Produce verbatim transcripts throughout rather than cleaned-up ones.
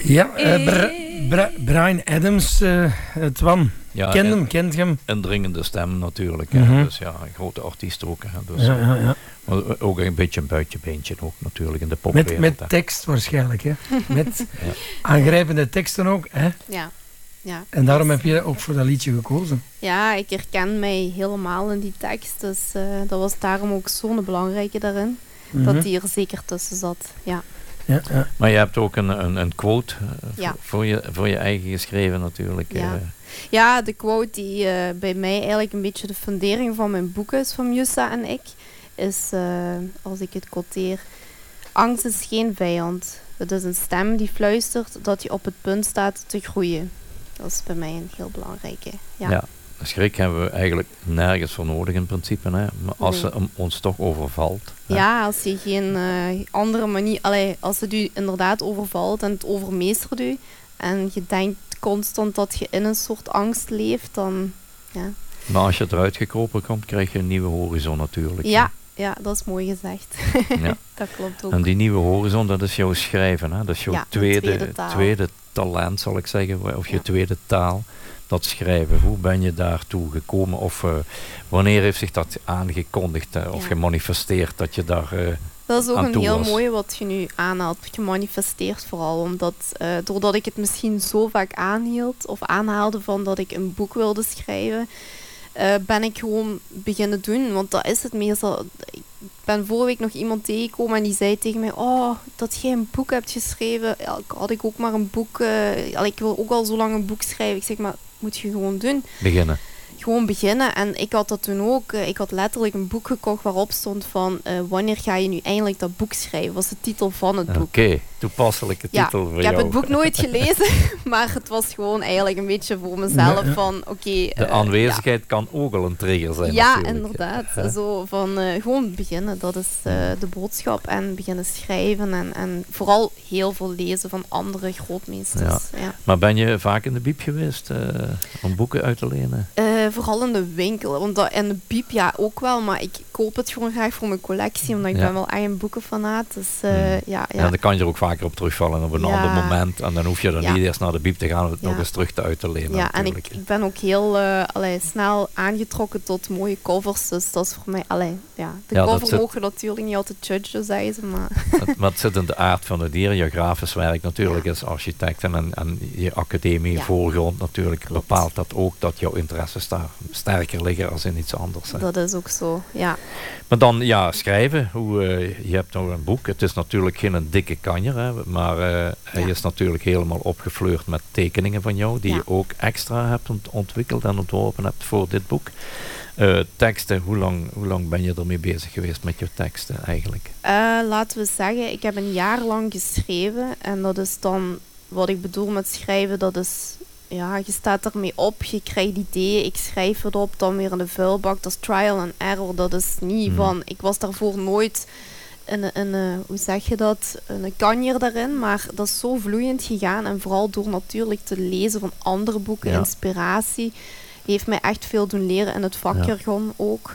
Ja, uh, Bra- Bra- Bryan Adams, uh, Twan. Ja, kent hem, kent hem. Een dringende stem natuurlijk. Mm-hmm. Hè. Dus ja, een grote artiest ook. Hè. Dus, ja, ja, ja. Maar ook een beetje een buitenbeentje ook natuurlijk in de popwereld. Met, met tekst waarschijnlijk, hè. Met ja. aangrijpende teksten ook, hè. Ja. Ja. En daarom heb je ook voor dat liedje gekozen. Ja, ik herken mij helemaal in die tekst. Dus uh, dat was daarom ook zo'n belangrijke daarin. Mm-hmm. Dat die er zeker tussen zat, ja. Ja, ja. Maar je hebt ook een, een, een quote uh, ja. voor, je, voor je eigen geschreven natuurlijk. Ja, uh. ja de quote die uh, bij mij eigenlijk een beetje de fundering van mijn boek is, van Musa en ik, is, uh, als ik het quoteer, angst is geen vijand. Het is een stem die fluistert dat je op het punt staat te groeien. Dat is bij mij een heel belangrijke. Ja. Ja. Schrik hebben we eigenlijk nergens voor nodig in principe. Hè? Maar als nee. ze ons toch overvalt. Hè? Ja, als je geen uh, andere manier... Allee, als het u inderdaad overvalt en het overmeestert u. En je denkt constant dat je in een soort angst leeft, dan... Ja. Maar als je eruit gekropen komt, krijg je een nieuwe horizon natuurlijk. Ja, ja dat is mooi gezegd. Ja. Dat klopt ook. En die nieuwe horizon, dat is jouw schrijven. Hè? Dat is jouw ja, tweede, tweede, tweede talent, zal ik zeggen. Of je ja. tweede taal. Dat schrijven, hoe ben je daartoe gekomen of uh, wanneer heeft zich dat aangekondigd uh, of ja. gemanifesteerd dat je daar uh, dat is ook een heel was. Mooie wat je nu aanhaalt, gemanifesteerd vooral, omdat uh, doordat ik het misschien zo vaak aanhield of aanhaalde van dat ik een boek wilde schrijven, uh, ben ik gewoon beginnen doen, want dat is het meestal. Ik ben vorige week nog iemand tegengekomen en die zei tegen mij, oh, dat jij een boek hebt geschreven, ja, had ik ook maar een boek, uh, ik wil ook al zo lang een boek schrijven. Ik zeg, maar moet je gewoon doen. Beginnen. Gewoon beginnen. En ik had dat toen ook. Uh, ik had letterlijk een boek gekocht waarop stond van uh, wanneer ga je nu eindelijk dat boek schrijven? Was de titel van het boek. Oké, okay, toepasselijke ja, titel voor ik jou. heb het boek nooit gelezen, maar het was gewoon eigenlijk een beetje voor mezelf ja. van oké. Okay, uh, de aanwezigheid ja. kan ook al een trigger zijn. Ja, natuurlijk. inderdaad. Ja. Zo van uh, gewoon beginnen, dat is uh, de boodschap. En beginnen schrijven en, en vooral heel veel lezen van andere grootmeesters. Ja. Ja. Maar ben je vaak in de bieb geweest uh, om boeken uit te lenen? Uh, vooral in de winkel. Want dat, in de bieb ja ook wel, maar ik koop het gewoon graag voor mijn collectie, omdat ik ja. ben wel echt een boekenfanaat. Dus, uh, hmm. ja, ja. ja, dan kan je er ook vaker op terugvallen op een ja. ander moment. En dan hoef je dan ja. niet eerst naar de bieb te gaan om het ja. nog eens terug te uit te lenen. Ja, natuurlijk. En ik, ik ben ook heel uh, allee, snel aangetrokken tot mooie covers. Dus dat is voor mij... Allee, ja. De ja, cover mogen zit, natuurlijk niet altijd judgen, zeggen ze, maar... het, maar het zit in de aard van het dier. Je grafisch werk natuurlijk ja. als architect en, en je academie ja. voorgrond natuurlijk Klopt. bepaalt dat ook dat jouw interesses daar sterker liggen als in iets anders. Hè. Dat is ook zo, ja. Maar dan, ja, schrijven. Hoe, uh, je hebt nog een boek. Het is natuurlijk geen een dikke kanjer, hè, maar uh, ja. hij is natuurlijk helemaal opgefleurd met tekeningen van jou, die ja. je ook extra hebt ont- ontwikkeld en ontworpen hebt voor dit boek. Uh, teksten, hoe lang, hoe lang ben je ermee bezig geweest met je teksten eigenlijk? Uh, laten we zeggen, ik heb een jaar lang geschreven en dat is dan, wat ik bedoel met schrijven, dat is... Ja, je staat ermee op, je krijgt ideeën, ik schrijf het op, dan weer in de vuilbak. Dat is trial and error, dat is niet hmm. van... Ik was daarvoor nooit een, een, een, hoe zeg je dat, een kanjer daarin, maar dat is zo vloeiend gegaan. En vooral door natuurlijk te lezen van andere boeken, ja. inspiratie, heeft mij echt veel doen leren in het vakjargon ja. ook.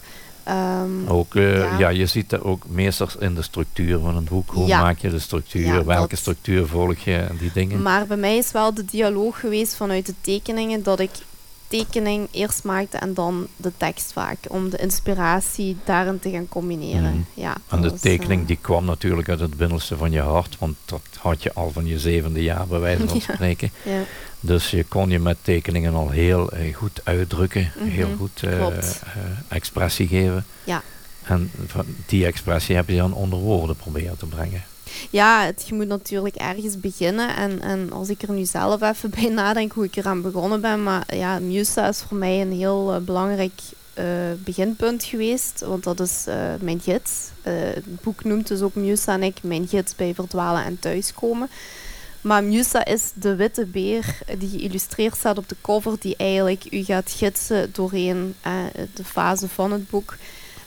Um, ook uh, ja. ja, je ziet dat ook meesters in de structuur van een boek. Hoe ja. maak je de structuur? Ja, welke dat. structuur volg je en die dingen? Maar bij mij is wel de dialoog geweest vanuit de tekeningen, dat ik tekening eerst maakte en dan de tekst vaak, om de inspiratie daarin te gaan combineren. Mm. Ja, en de was, tekening uh, die kwam natuurlijk uit het binnenste van je hart, want dat had je al van je zevende jaar bij wijze van ja. spreken. Ja. Dus je kon je met tekeningen al heel uh, goed uitdrukken, mm-hmm. heel goed uh, uh, expressie geven. Ja. En van die expressie heb je dan onder woorden proberen te brengen. Ja, het, je moet natuurlijk ergens beginnen. En, en als ik er nu zelf even bij nadenk hoe ik eraan begonnen ben. Maar ja, Musa is voor mij een heel uh, belangrijk uh, beginpunt geweest. Want dat is uh, mijn gids. Uh, het boek noemt dus ook Musa en ik mijn gids bij verdwalen en thuiskomen. Maar Musa is de witte beer die geïllustreerd staat op de cover. Die eigenlijk u gaat gidsen doorheen uh, de fase van het boek.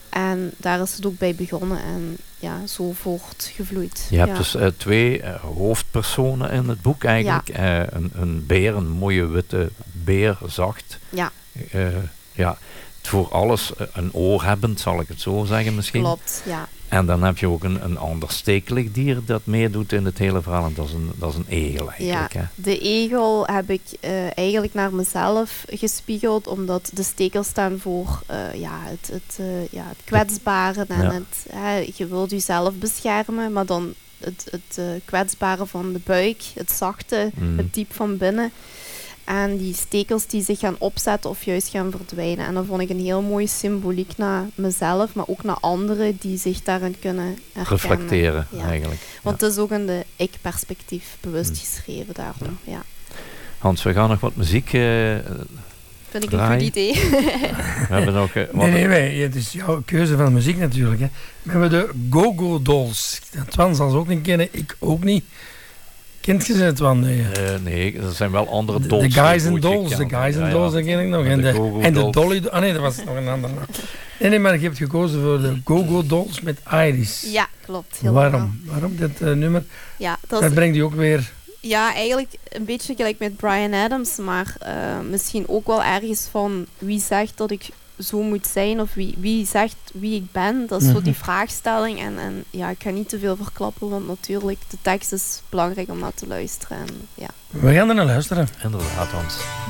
En daar is het ook bij begonnen en ja, zo voortgevloeid. Je hebt ja. dus uh, twee uh, hoofdpersonen in het boek eigenlijk. Ja. Uh, een, een beer, een mooie witte beer, zacht. Ja. Uh, ja. Voor alles uh, een oor hebbend, zal ik het zo zeggen misschien. Klopt, ja. En dan heb je ook een, een ander stekelig dier dat meedoet in het hele verhaal. En dat is een, dat is een egel eigenlijk. Ja, hè? de egel heb ik uh, eigenlijk naar mezelf gespiegeld, omdat de stekels staan voor uh, ja, het, het, uh, ja, het kwetsbare. En ja. het, hè, je wilt jezelf beschermen, maar dan het, het uh, kwetsbare van de buik, het zachte, mm. het diep van binnen. En die stekels die zich gaan opzetten of juist gaan verdwijnen. En dat vond ik een heel mooie symboliek naar mezelf, maar ook naar anderen die zich daarin kunnen herkennen. Reflecteren, ja. eigenlijk. Want ja. het is ook in de ik-perspectief bewust mm. geschreven daarom. Ja. Ja. Hans, we gaan nog wat muziek uh, Vind ik draaien. een goed idee. We hebben nog... Uh, nee, nee, nee, het is jouw keuze van muziek natuurlijk. Hè. We hebben de Go-Go Dolls. Twan zal ze ook niet kennen, ik ook niet. Kent je ze het wel? Nee, uh, nee, er zijn wel andere dolls. De Guys and Dolls, de Guys and Dolls, dat ken ik nog. En de, de, en de Dolly... Ah nee, dat was nog een ander. Nee, nee, maar je hebt gekozen voor de Go-Go Dolls met Iris. Ja, klopt. Heel Waarom? Wel. Waarom dit uh, nummer? Ja, dat, dat brengt je ook weer... Ja, eigenlijk een beetje gelijk met Bryan Adams, maar uh, misschien ook wel ergens van wie zegt dat ik zo moet zijn of wie, wie zegt wie ik ben. Dat is mm-hmm. zo die vraagstelling. En, en ja, ik ga niet te veel verklappen, want natuurlijk de tekst is belangrijk om naar te luisteren. En, ja. We gaan er naar luisteren. Inderdaad, Hans.